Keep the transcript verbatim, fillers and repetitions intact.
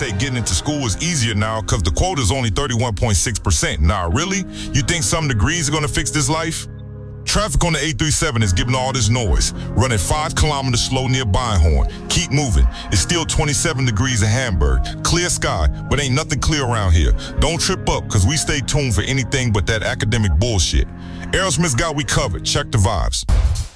say getting into school is easier now because the quota is only thirty-one point six percent. Nah, really? You think some degrees are gonna fix this life? Traffic on the eight thirty-seven is giving all this noise. Running five kilometers slow near Beinhorn. Keep moving. It's still twenty-seven degrees in Hamburg. Clear sky, but ain't nothing clear around here. Don't trip up, because we stay tuned for anything but that academic bullshit. Aerosmith's got we covered. Check the vibes.